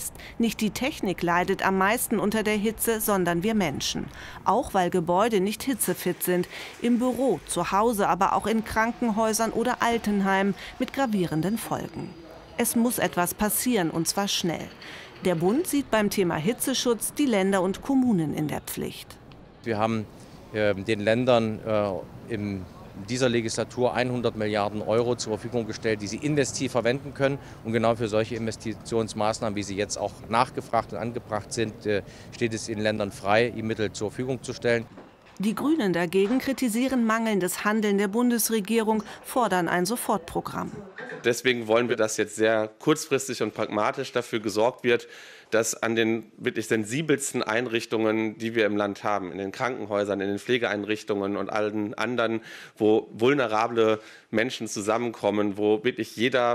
Heißt, nicht die Technik leidet am meisten unter der Hitze, sondern wir Menschen. Auch weil Gebäude nicht hitzefit sind. Im Büro, zu Hause, aber auch in Krankenhäusern oder Altenheimen mit gravierenden Folgen. Es muss etwas passieren, und zwar schnell. Der Bund sieht beim Thema Hitzeschutz die Länder und Kommunen in der Pflicht. Wir haben den Ländern in dieser Legislatur 100 Milliarden Euro zur Verfügung gestellt, die sie investiv verwenden können. Und genau für solche Investitionsmaßnahmen, wie sie jetzt auch nachgefragt und angebracht sind, steht es den Ländern frei, die Mittel zur Verfügung zu stellen. Die Grünen dagegen kritisieren mangelndes Handeln der Bundesregierung, fordern ein Sofortprogramm. Deswegen wollen wir, dass jetzt sehr kurzfristig und pragmatisch dafür gesorgt wird, dass an den wirklich sensibelsten Einrichtungen, die wir im Land haben, in den Krankenhäusern, in den Pflegeeinrichtungen und allen anderen, wo vulnerable Menschen zusammenkommen, wo wirklich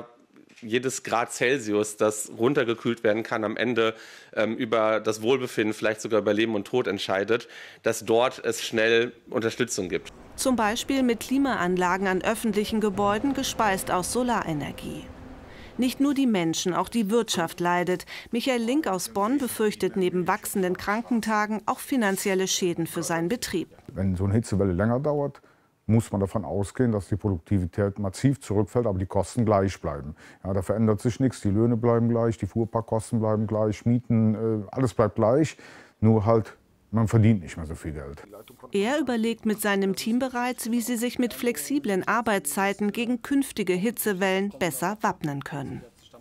jedes Grad Celsius, das runtergekühlt werden kann, am Ende über das Wohlbefinden, vielleicht sogar über Leben und Tod entscheidet, dass dort es schnell Unterstützung gibt. Zum Beispiel mit Klimaanlagen an öffentlichen Gebäuden, gespeist aus Solarenergie. Nicht nur die Menschen, auch die Wirtschaft leidet. Michael Link aus Bonn befürchtet neben wachsenden Krankentagen auch finanzielle Schäden für seinen Betrieb. Wenn so eine Hitzewelle länger dauert, muss man davon ausgehen, dass die Produktivität massiv zurückfällt, aber die Kosten gleich bleiben. Ja, da verändert sich nichts, die Löhne bleiben gleich, die Fuhrparkkosten bleiben gleich, Mieten, alles bleibt gleich, nur halt, man verdient nicht mehr so viel Geld. Er überlegt mit seinem Team bereits, wie sie sich mit flexiblen Arbeitszeiten gegen künftige Hitzewellen besser wappnen können.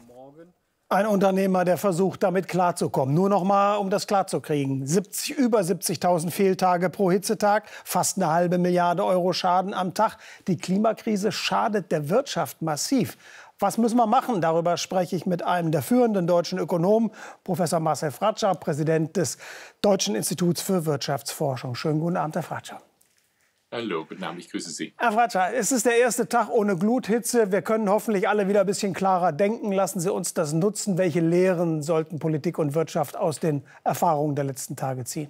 Ein Unternehmer, der versucht, damit klarzukommen. Nur noch mal, um das klarzukriegen. Über 70.000 Fehltage pro Hitzetag, fast eine halbe Milliarde Euro Schaden am Tag. Die Klimakrise schadet der Wirtschaft massiv. Was müssen wir machen? Darüber spreche ich mit einem der führenden deutschen Ökonomen, Professor Marcel Fratscher, Präsident des Deutschen Instituts für Wirtschaftsforschung. Schönen guten Abend, Herr Fratscher. Hallo, guten Abend, ich grüße Sie. Herr Fratscher, es ist der erste Tag ohne Gluthitze. Wir können hoffentlich alle wieder ein bisschen klarer denken. Lassen Sie uns das nutzen. Welche Lehren sollten Politik und Wirtschaft aus den Erfahrungen der letzten Tage ziehen?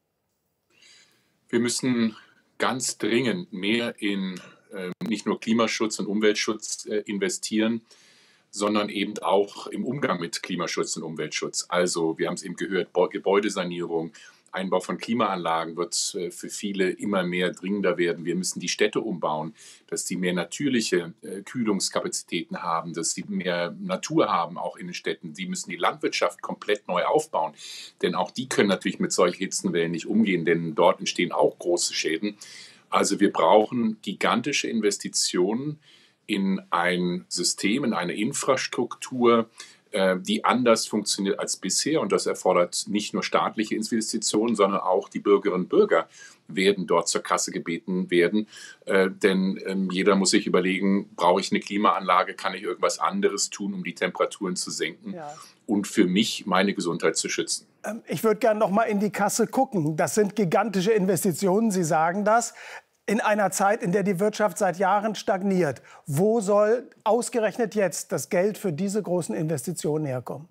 Wir müssen ganz dringend mehr in nicht nur Klimaschutz und Umweltschutz investieren, sondern eben auch im Umgang mit Klimaschutz und Umweltschutz. Also, wir haben es eben gehört, Gebäudesanierung, Einbau von Klimaanlagen wird für viele immer mehr dringender werden. Wir müssen die Städte umbauen, dass sie mehr natürliche Kühlungskapazitäten haben, dass sie mehr Natur haben, auch in den Städten. Sie müssen die Landwirtschaft komplett neu aufbauen, denn auch die können natürlich mit solchen Hitzenwellen nicht umgehen, denn dort entstehen auch große Schäden. Also wir brauchen gigantische Investitionen in ein System, in eine Infrastruktur, die anders funktioniert als bisher. Und das erfordert nicht nur staatliche Investitionen, sondern auch die Bürgerinnen und Bürger werden dort zur Kasse gebeten werden. Denn jeder muss sich überlegen, brauche ich eine Klimaanlage, kann ich irgendwas anderes tun, um die Temperaturen zu senken und für mich meine Gesundheit zu schützen. Ich würde gerne noch mal in die Kasse gucken. Das sind gigantische Investitionen, Sie sagen das. In einer Zeit, in der die Wirtschaft seit Jahren stagniert. Wo soll ausgerechnet jetzt das Geld für diese großen Investitionen herkommen?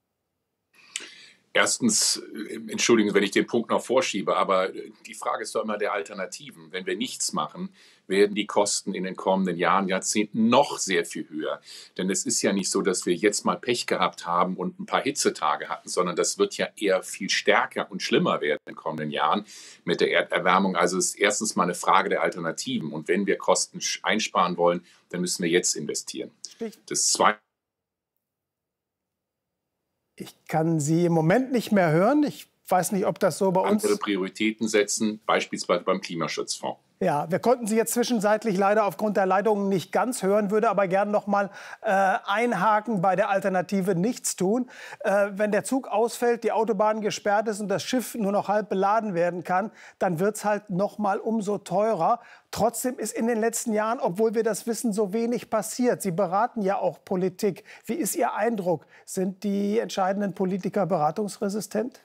Erstens, entschuldigen Sie, wenn ich den Punkt noch vorschiebe, aber die Frage ist doch immer der Alternativen. Wenn wir nichts machen, werden die Kosten in den kommenden Jahren, Jahrzehnten noch sehr viel höher. Denn es ist ja nicht so, dass wir jetzt mal Pech gehabt haben und ein paar Hitzetage hatten, sondern das wird ja eher viel stärker und schlimmer werden in den kommenden Jahren mit der Erderwärmung. Also es ist erstens mal eine Frage der Alternativen. Und wenn wir Kosten einsparen wollen, dann müssen wir jetzt investieren. Das Zweite. Ich kann Sie im Moment nicht mehr hören. Ich weiß nicht, ob das so bei uns... Andere Prioritäten setzen, beispielsweise beim Klimaschutzfonds. Ja, wir konnten Sie jetzt zwischenzeitlich leider aufgrund der Leitungen nicht ganz hören, würde aber gerne noch mal einhaken bei der Alternative nichts tun. Wenn der Zug ausfällt, die Autobahn gesperrt ist und das Schiff nur noch halb beladen werden kann, dann wird es halt noch mal umso teurer. Trotzdem ist in den letzten Jahren, obwohl wir das wissen, so wenig passiert. Sie beraten ja auch Politik. Wie ist Ihr Eindruck? Sind die entscheidenden Politiker beratungsresistent?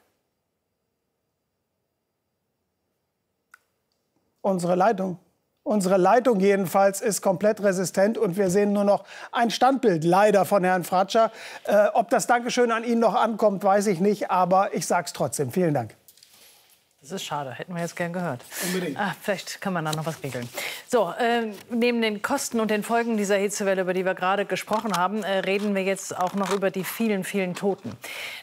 Unsere Leitung jedenfalls ist komplett resistent und wir sehen nur noch ein Standbild, leider, von Herrn Fratscher. Ob das Dankeschön an ihn noch ankommt, weiß ich nicht, aber ich sage es trotzdem. Vielen Dank. Das ist schade, hätten wir jetzt gern gehört. Unbedingt. Vielleicht kann man da noch was regeln. So, neben den Kosten und den Folgen dieser Hitzewelle, über die wir gerade gesprochen haben, reden wir jetzt auch noch über die vielen, vielen Toten.